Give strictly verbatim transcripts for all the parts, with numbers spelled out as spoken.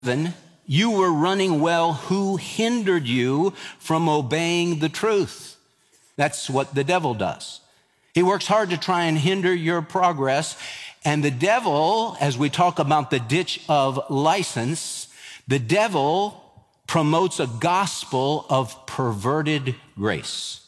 Then you were running well. Who hindered you from obeying the truth? That's what the devil does. He works hard to try and hinder your progress. And the devil, as we talk about the ditch of license, the devil promotes a gospel of perverted grace.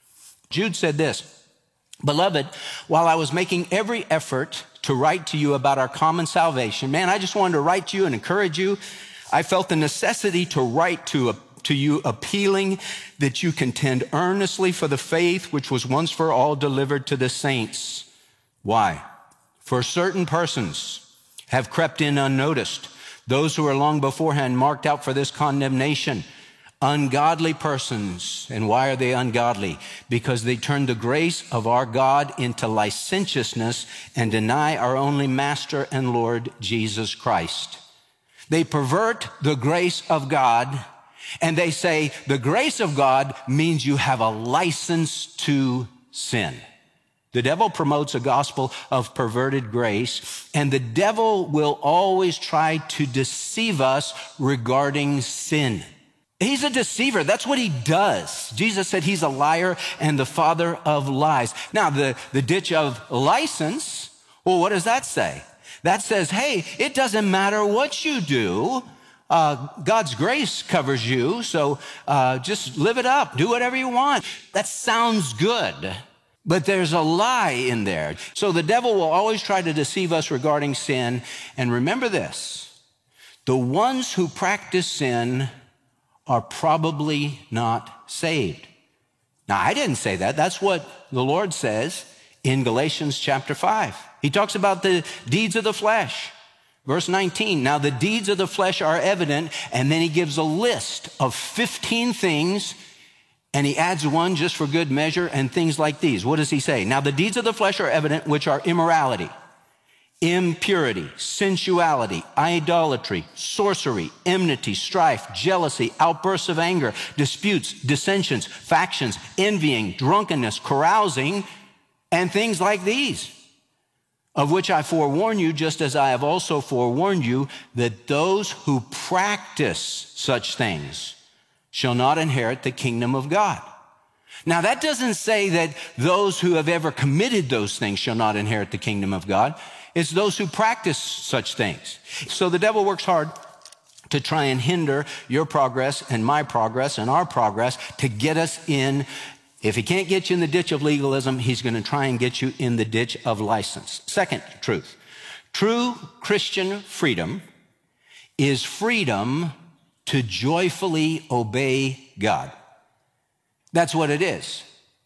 Jude said this, "Beloved, while I was making every effort to write to you about our common salvation," man, I just wanted to write to you and encourage you. I felt the necessity to write to, to you, appealing that you contend earnestly for the faith which was once for all delivered to the saints. Why? For certain persons have crept in unnoticed, those who are long beforehand marked out for this condemnation. Ungodly persons. And why are they ungodly? Because they turn the grace of our God into licentiousness and deny our only Master and Lord Jesus Christ. They pervert the grace of God, and they say the grace of God means you have a license to sin. The devil promotes a gospel of perverted grace, and the devil will always try to deceive us regarding sin. He's a deceiver. That's what he does. Jesus said he's a liar and the father of lies. Now, the, the ditch of license, well, what does that say? That says, hey, it doesn't matter what you do. Uh, God's grace covers you, so uh, just live it up. Do whatever you want. That sounds good, but there's a lie in there. So the devil will always try to deceive us regarding sin. And remember this, the ones who practice sin are probably not saved. Now, I didn't say that. That's what the Lord says in Galatians chapter five. He talks about the deeds of the flesh. Verse nineteen, now the deeds of the flesh are evident, and then he gives a list of fifteen things, and he adds one just for good measure, and things like these. What does he say? Now the deeds of the flesh are evident, which are immorality, impurity, sensuality, idolatry, sorcery, enmity, strife, jealousy, outbursts of anger, disputes, dissensions, factions, envying, drunkenness, carousing, and things like these, of which I forewarn you, just as I have also forewarned you, that those who practice such things shall not inherit the kingdom of God. Now, that doesn't say that those who have ever committed those things shall not inherit the kingdom of God. It's those who practice such things. So the devil works hard to try and hinder your progress and my progress and our progress to get us in. If he can't get you in the ditch of legalism, he's going to try and get you in the ditch of license. Second truth, true Christian freedom is freedom to joyfully obey God. That's what it is.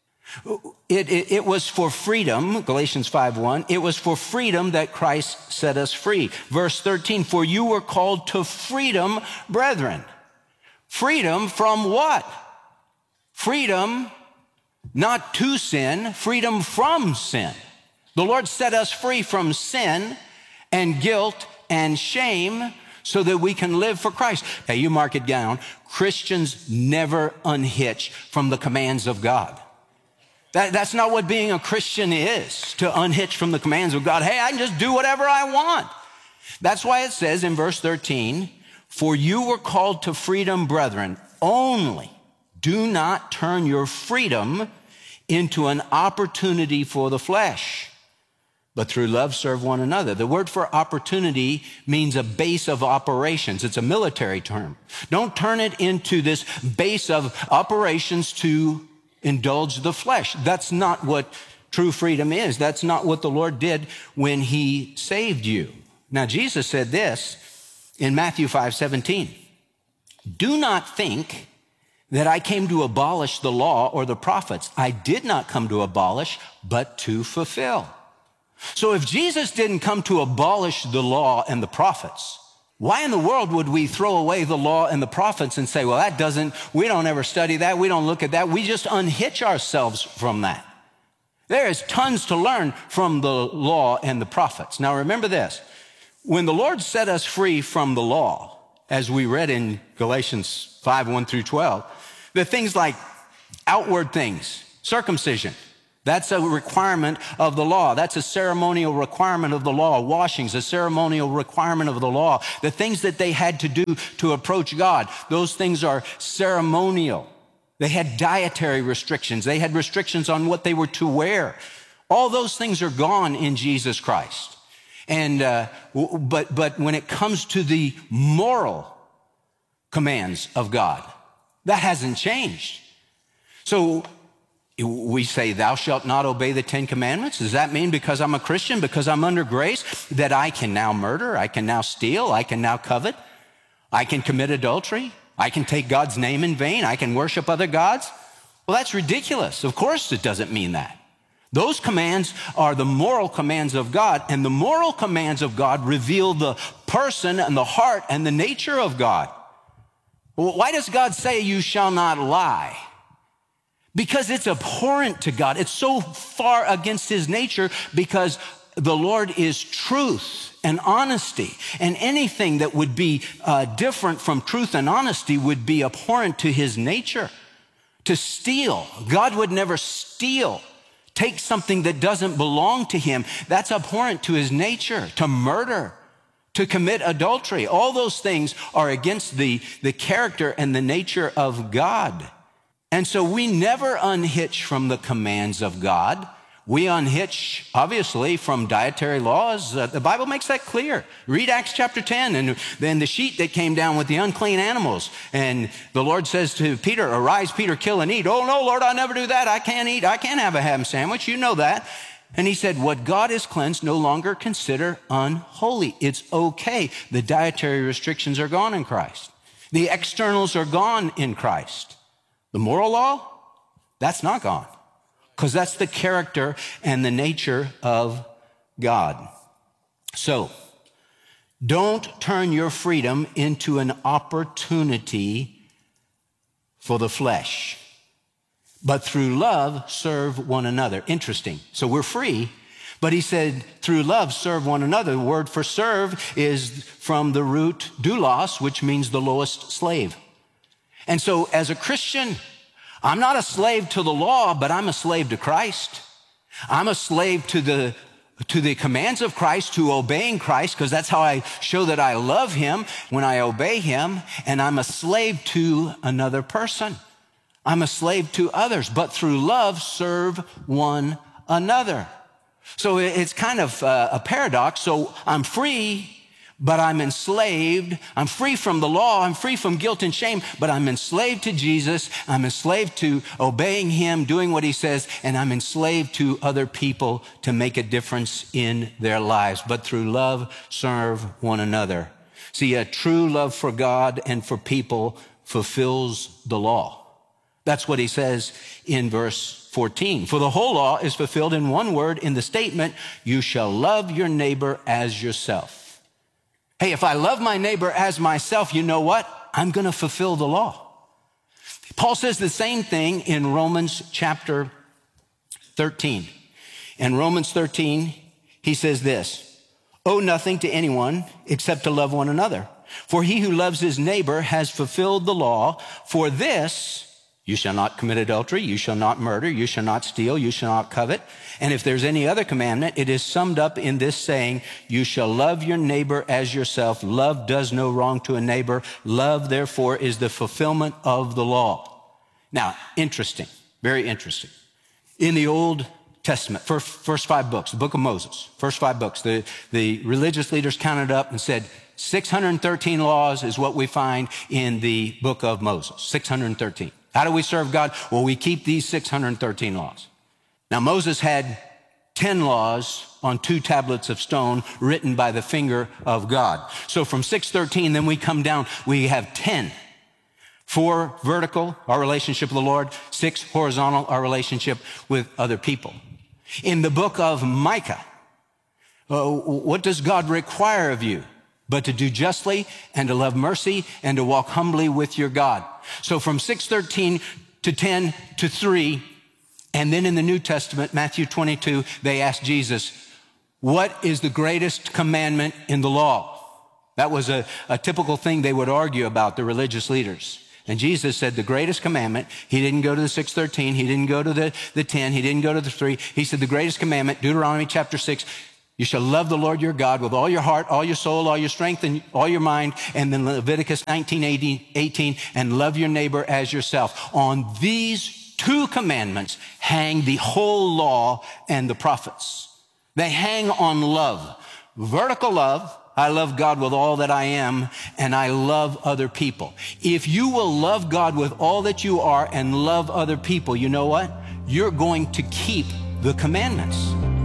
It, it, it was for freedom, Galatians five one, it was for freedom that Christ set us free. Verse thirteen, for you were called to freedom, brethren. Freedom from what? Freedom not to sin, freedom from sin. The Lord set us free from sin and guilt and shame so that we can live for Christ. Hey, you mark it down. Christians never unhitch from the commands of God. That, that's not what being a Christian is, to unhitch from the commands of God. Hey, I can just do whatever I want. That's why it says in verse thirteen, for you were called to freedom, brethren, only do not turn your freedom into an opportunity for the flesh, but through love serve one another. The word for opportunity means a base of operations. It's a military term. Don't turn it into this base of operations to indulge the flesh. That's not what true freedom is. That's not what the Lord did when he saved you. Now, Jesus said this in Matthew five seventeen. Do not think that I came to abolish the law or the prophets. I did not come to abolish, but to fulfill. So if Jesus didn't come to abolish the law and the prophets, why in the world would we throw away the law and the prophets and say, well, that doesn't, we don't ever study that, we don't look at that, we just unhitch ourselves from that. There is tons to learn from the law and the prophets. Now remember this, when the Lord set us free from the law, as we read in Galatians five, one through twelve, the things like outward things, circumcision, That's a requirement of the law. That's a ceremonial requirement of the law. Washings, a ceremonial requirement of the law. The things that they had to do to approach God, those things are ceremonial. They had dietary restrictions. They had restrictions on what they were to wear. All those things are gone in Jesus Christ. And uh, but but when it comes to the moral commands of God, that hasn't changed. So we say, thou shalt not obey the Ten Commandments. Does that mean because I'm a Christian, because I'm under grace, that I can now murder, I can now steal, I can now covet, I can commit adultery, I can take God's name in vain, I can worship other gods? Well, that's ridiculous. Of course it doesn't mean that. Those commands are the moral commands of God, and the moral commands of God reveal the person and the heart and the nature of God. Well, why does God say you shall not lie? Because it's abhorrent to God. It's so far against his nature because the Lord is truth and honesty. And anything that would be uh, different from truth and honesty would be abhorrent to his nature. To steal, God would never steal. Take something that doesn't belong to him. That's abhorrent to his nature. To murder, to commit adultery. All those things are against the, the character and the nature of God. And so we never unhitch from the commands of God. We unhitch, obviously, from dietary laws. Uh, the Bible makes that clear. Read Acts chapter ten, and then the sheet that came down with the unclean animals. And the Lord says to Peter, arise, Peter, kill and eat. Oh, no, Lord, I never do that. I can't eat. I can't have a ham sandwich. You know that. And he said, what God has cleansed, no longer consider unholy. It's okay. The dietary restrictions are gone in Christ. The externals are gone in Christ. The moral law, that's not gone, because that's the character and the nature of God. So, don't turn your freedom into an opportunity for the flesh, but through love, serve one another. Interesting. So we're free, but he said, through love, serve one another. The word for serve is from the root doulos, which means the lowest slave. And so as a Christian, I'm not a slave to the law, but I'm a slave to Christ. I'm a slave to the, to the commands of Christ, to obeying Christ, because that's how I show that I love him, when I obey him. And I'm a slave to another person. I'm a slave to others, but through love, serve one another. So it's kind of a paradox. So I'm free, but I'm enslaved. I'm free from the law. I'm free from guilt and shame, but I'm enslaved to Jesus. I'm enslaved to obeying him, doing what he says, and I'm enslaved to other people to make a difference in their lives. But through love, serve one another. See, a true love for God and for people fulfills the law. That's what he says in verse fourteen. For the whole law is fulfilled in one word, in the statement, you shall love your neighbor as yourself. Hey, if I love my neighbor as myself, you know what? I'm going to fulfill the law. Paul says the same thing in Romans chapter thirteen. In Romans thirteen, he says this, owe nothing to anyone except to love one another. For he who loves his neighbor has fulfilled the law. For this, you shall not commit adultery, you shall not murder, you shall not steal, you shall not covet. And if there's any other commandment, it is summed up in this saying, you shall love your neighbor as yourself. Love does no wrong to a neighbor. Love, therefore, is the fulfillment of the law. Now, interesting, very interesting. In the Old Testament, first, first five books, the book of Moses, first five books, the, the religious leaders counted up and said, six hundred thirteen laws is what we find in the book of Moses, six hundred thirteen. How do we serve God? Well, we keep these six hundred thirteen laws. Now, Moses had ten laws on two tablets of stone written by the finger of God. So from six thirteen, then we come down, we have ten. Four vertical, our relationship with the Lord. Six horizontal, our relationship with other people. In the book of Micah, uh, what does God require of you? But to do justly and to love mercy and to walk humbly with your God. So from six thirteen to ten to three, and then in the New Testament, Matthew twenty-two, they asked Jesus, what is the greatest commandment in the law? That was a, a typical thing they would argue about, the religious leaders. And Jesus said the greatest commandment, he didn't go to the six thirteen, he didn't go to the, the ten, he didn't go to the three. He said the greatest commandment, Deuteronomy chapter six, you shall love the Lord your God with all your heart, all your soul, all your strength, and all your mind. And then Leviticus nineteen, eighteen, and love your neighbor as yourself. On these two commandments hang the whole law and the prophets. They hang on love. Vertical love. I love God with all that I am, and I love other people. If you will love God with all that you are and love other people, you know what? You're going to keep the commandments.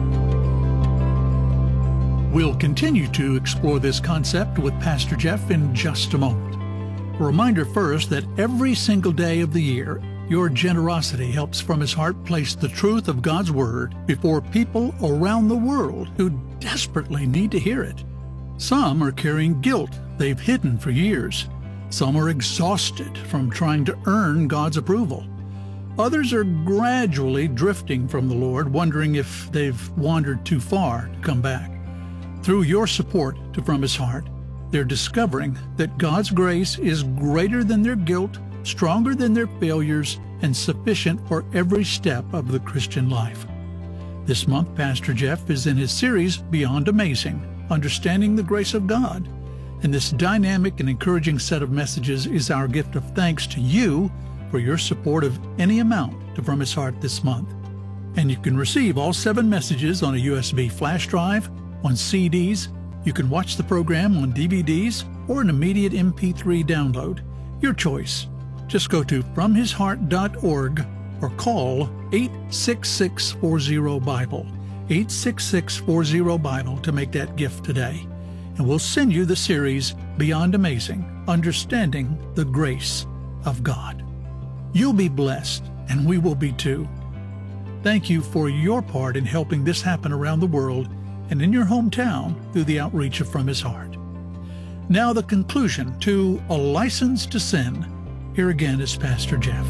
We'll continue to explore this concept with Pastor Jeff in just a moment. A reminder first that every single day of the year, your generosity helps From His Heart place the truth of God's Word before people around the world who desperately need to hear it. Some are carrying guilt they've hidden for years. Some are exhausted from trying to earn God's approval. Others are gradually drifting from the Lord, wondering if they've wandered too far to come back. Through your support to From His Heart, they're discovering that God's grace is greater than their guilt, stronger than their failures, and sufficient for every step of the Christian life. This month, Pastor Jeff is in his series, Beyond Amazing, Understanding the Grace of God. And this dynamic and encouraging set of messages is our gift of thanks to you for your support of any amount to From His Heart this month. And you can receive all seven messages on a U S B flash drive, on C Ds. You can watch the program on D V Ds or an immediate M P three download. Your choice. Just go to from his heart dot org or call eight six six, four zero, Bible. eight six six, four zero, Bible to make that gift today. And we'll send you the series Beyond Amazing, Understanding the Grace of God. You'll be blessed, and we will be too. Thank you for your part in helping this happen around the world and in your hometown through the outreach of From His Heart. Now the conclusion to A License to Sin. Here again is Pastor Jeff.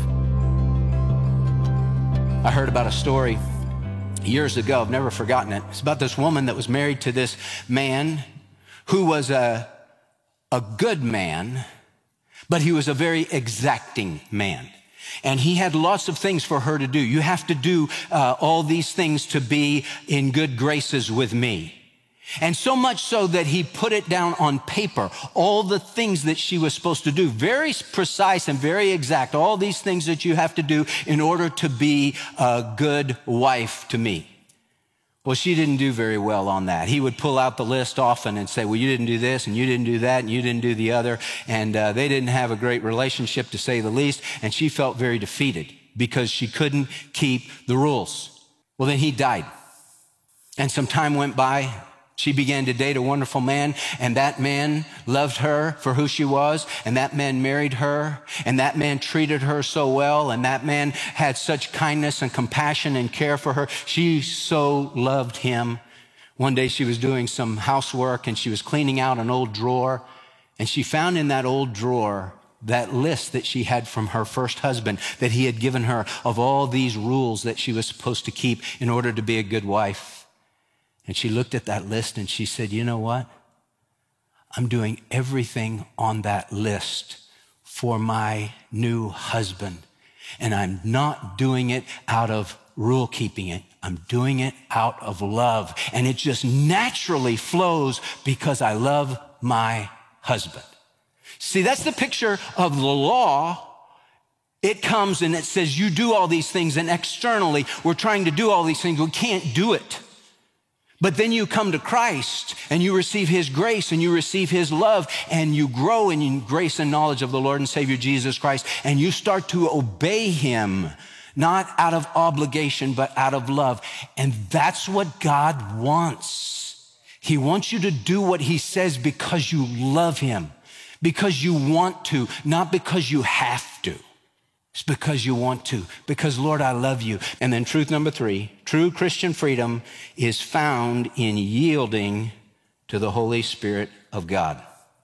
I heard about a story years ago. I've never forgotten it. It's about this woman that was married to this man who was a, a good man, but he was a very exacting man. And he had lots of things for her to do. You have to do uh, all these things to be in good graces with me. And so much so that he put it down on paper, all the things that she was supposed to do, very precise and very exact, all these things that you have to do in order to be a good wife to me. Well, she didn't do very well on that. He would pull out the list often and say, well, you didn't do this, and you didn't do that, and you didn't do the other. And uh, they didn't have a great relationship, to say the least. And she felt very defeated because she couldn't keep the rules. Well, then he died. And some time went by. She began to date a wonderful man, and that man loved her for who she was, and that man married her, and that man treated her so well, and that man had such kindness and compassion and care for her. She so loved him. One day she was doing some housework, and she was cleaning out an old drawer, and she found in that old drawer that list that she had from her first husband that he had given her of all these rules that she was supposed to keep in order to be a good wife. And she looked at that list and she said, you know what? I'm doing everything on that list for my new husband. And I'm not doing it out of rule keeping it. I'm doing it out of love. And it just naturally flows because I love my husband. See, that's the picture of the law. It comes and it says you do all these things, and externally we're trying to do all these things. We can't do it. But then you come to Christ and you receive his grace and you receive his love and you grow in grace and knowledge of the Lord and Savior Jesus Christ, and you start to obey him, not out of obligation, but out of love. And that's what God wants. He wants you to do what he says because you love him, because you want to, not because you have to. It's because you want to, because, Lord, I love you. And then truth number three, true Christian freedom is found in yielding to the Holy Spirit of God.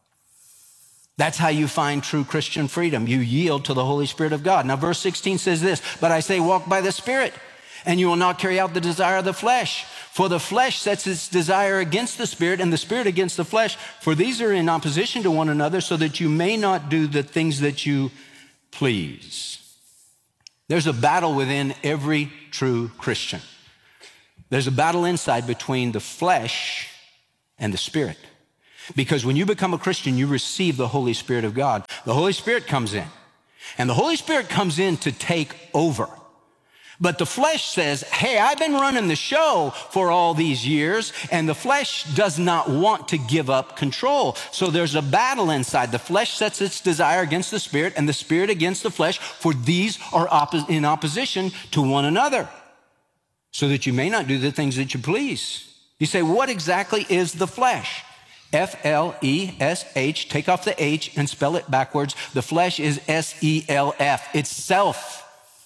That's how you find true Christian freedom. You yield to the Holy Spirit of God. Now, verse sixteen says this, but I say walk by the Spirit, and you will not carry out the desire of the flesh. For the flesh sets its desire against the Spirit, and the Spirit against the flesh. For these are in opposition to one another, so that you may not do the things that you please. There's a battle within every true Christian. There's a battle inside between the flesh and the Spirit. Because when you become a Christian, you receive the Holy Spirit of God. The Holy Spirit comes in. And the Holy Spirit comes in to take over. But the flesh says, hey, I've been running the show for all these years, and the flesh does not want to give up control. So there's a battle inside. The flesh sets its desire against the Spirit, and the Spirit against the flesh, for these are oppo- in opposition to one another, so that you may not do the things that you please. You say, what exactly is the flesh? F L E S H, take off the H and spell it backwards. The flesh is S E L F, it's self.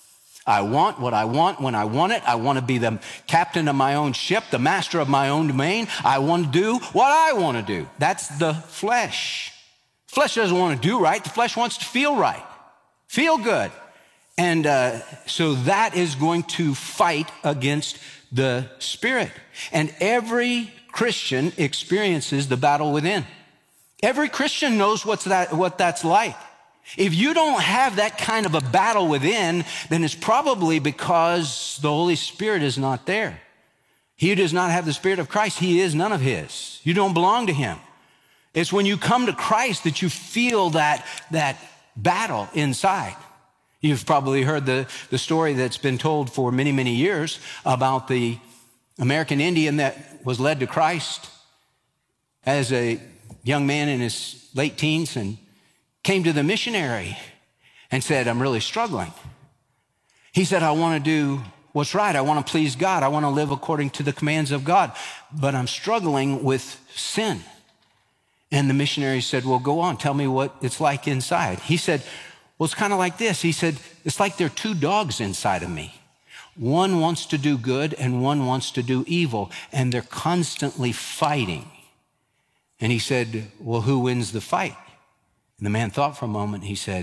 I want what I want when I want it. I want to be the captain of my own ship, the master of my own domain. I want to do what I want to do. That's the flesh. Flesh doesn't want to do right. The flesh wants to feel right, feel good. And uh, so that is going to fight against the Spirit. And every Christian experiences the battle within. Every Christian knows what's that, what that's like. If you don't have that kind of a battle within, then it's probably because the Holy Spirit is not there. He who does not have the Spirit of Christ, he is none of his. You don't belong to him. It's when you come to Christ that you feel that, that battle inside. You've probably heard the, the story that's been told for many, many years about the American Indian that was led to Christ as a young man in his late teens and came to the missionary and said, I'm really struggling. He said, I want to do what's right. I want to please God. I want to live according to the commands of God, but I'm struggling with sin. And the missionary said, well, go on. Tell me what it's like inside. He said, well, it's kind of like this. He said, it's like there are two dogs inside of me. One wants to do good and one wants to do evil, and they're constantly fighting. And he said, well, who wins the fight? And the man thought for a moment. He said,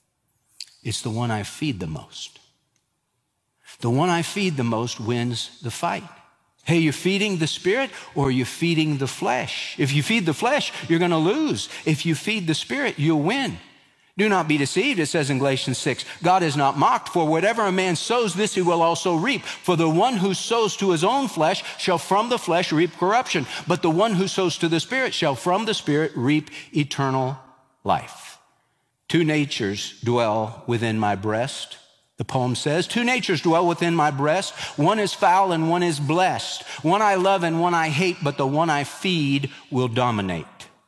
it's the one I feed the most. The one I feed the most wins the fight. Hey, you're feeding the Spirit or you're feeding the flesh? If you feed the flesh, you're going to lose. If you feed the Spirit, you'll win. Do not be deceived, it says in Galatians six. God is not mocked, for whatever a man sows, this he will also reap. For the one who sows to his own flesh shall from the flesh reap corruption, but the one who sows to the Spirit shall from the Spirit reap eternal life. Two natures dwell within my breast. The poem says, two natures dwell within my breast. One is foul and one is blessed. One I love and one I hate, but the one I feed will dominate.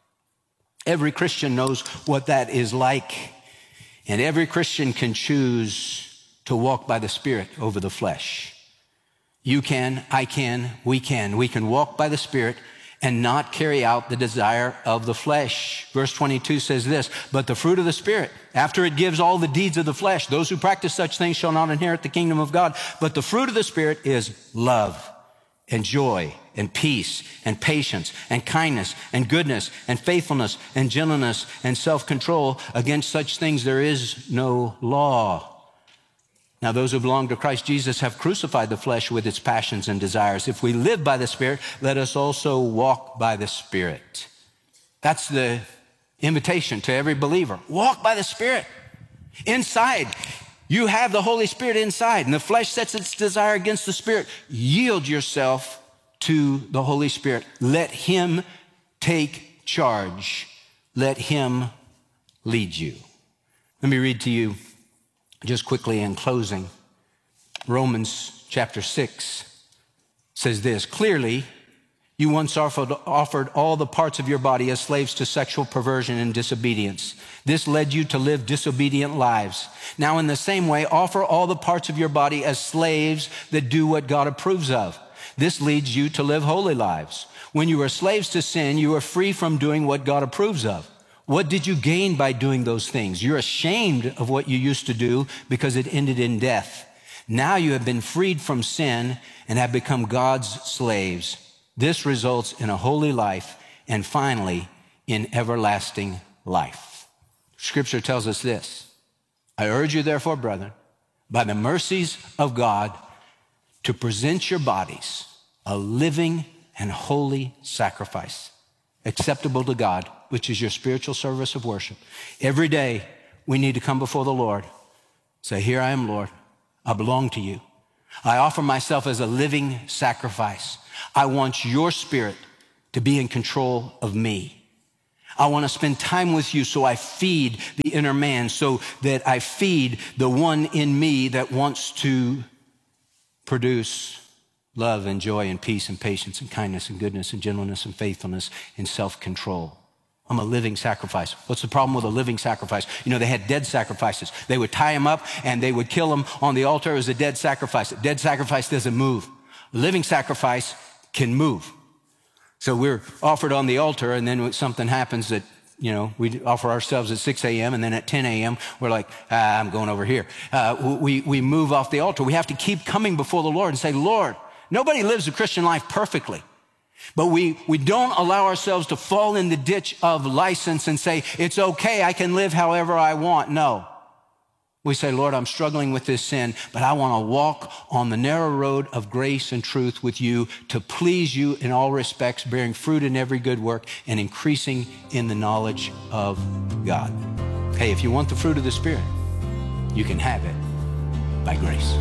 Every Christian knows what that is like. And every Christian can choose to walk by the Spirit over the flesh. You can, I can, we can. We can walk by the Spirit and not carry out the desire of the flesh. Verse twenty-two says this, but the fruit of the Spirit, after it gives all the deeds of the flesh, those who practice such things shall not inherit the kingdom of God. But the fruit of the Spirit is love and joy and peace and patience and kindness and goodness and faithfulness and gentleness and self-control. Against such things there is no law. Now, those who belong to Christ Jesus have crucified the flesh with its passions and desires. If we live by the Spirit, let us also walk by the Spirit. That's the invitation to every believer. Walk by the Spirit. Inside, you have the Holy Spirit inside, and the flesh sets its desire against the Spirit. Yield yourself to the Holy Spirit. Let him take charge. Let him lead you. Let me read to you just quickly in closing. Romans chapter six says this, clearly, you once offered, offered all the parts of your body as slaves to sexual perversion and disobedience. This led you to live disobedient lives. Now, in the same way, offer all the parts of your body as slaves that do what God approves of. This leads you to live holy lives. When you were slaves to sin, you were free from doing what God approves of. What did you gain by doing those things? You're ashamed of what you used to do because it ended in death. Now you have been freed from sin and have become God's slaves. This results in a holy life and finally in everlasting life. Scripture tells us this. I urge you therefore, brethren, by the mercies of God, to present your bodies a living and holy sacrifice, acceptable to God, which is your spiritual service of worship. Every day, we need to come before the Lord. Say, here I am, Lord. I belong to you. I offer myself as a living sacrifice. I want your Spirit to be in control of me. I want to spend time with you so I feed the inner man, so that I feed the one in me that wants to produce love and joy and peace and patience and kindness and goodness and gentleness and faithfulness and self-control. I'm a living sacrifice. What's the problem with a living sacrifice? You know, they had dead sacrifices. They would tie him up and they would kill him on the altar. It was a dead sacrifice. A dead sacrifice doesn't move. A living sacrifice can move. So we're offered on the altar, and then when something happens that, you know, we offer ourselves at six a.m. and then at ten a.m. we're like, ah, I'm going over here. Uh, we, we move off the altar. We have to keep coming before the Lord and say, Lord, nobody lives the Christian life perfectly. But we, we don't allow ourselves to fall in the ditch of license and say, it's okay, I can live however I want. No. We say, Lord, I'm struggling with this sin, but I want to walk on the narrow road of grace and truth with you to please you in all respects, bearing fruit in every good work and increasing in the knowledge of God. Hey, if you want the fruit of the Spirit, you can have it by grace.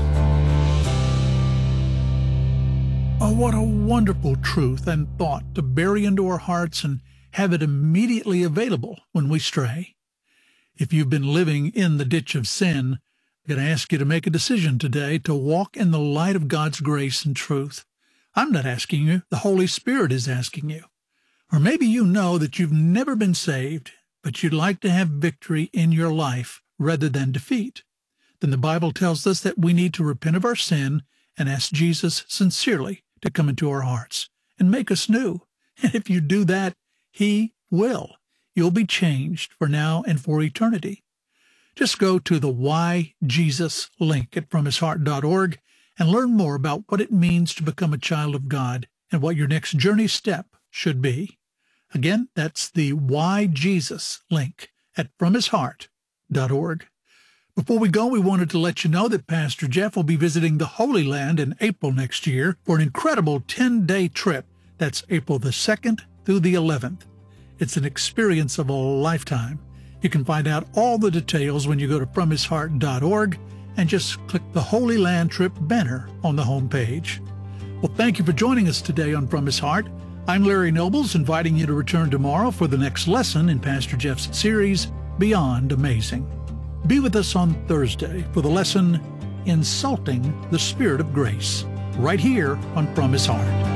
Oh, what a wonderful truth and thought to bury into our hearts and have it immediately available when we stray. If you've been living in the ditch of sin, I'm going to ask you to make a decision today to walk in the light of God's grace and truth. I'm not asking you. The Holy Spirit is asking you. Or maybe you know that you've never been saved, but you'd like to have victory in your life rather than defeat. Then the Bible tells us that we need to repent of our sin and ask Jesus sincerely to come into our hearts and make us new. And if you do that, He will. You'll be changed for now and for eternity. Just go to the Why Jesus link at from his heart dot org and learn more about what it means to become a child of God and what your next journey step should be. Again, that's the Why Jesus link at from his heart dot org. Before we go, we wanted to let you know that Pastor Jeff will be visiting the Holy Land in April next year for an incredible ten-day trip. That's April the second through the eleventh. It's an experience of a lifetime. You can find out all the details when you go to from his heart dot org and just click the Holy Land Trip banner on the home page. Well, thank you for joining us today on From His Heart. I'm Larry Nobles, inviting you to return tomorrow for the next lesson in Pastor Jeff's series, Beyond Amazing. Be with us on Thursday for the lesson, Insulting the Spirit of Grace, right here on From His Heart.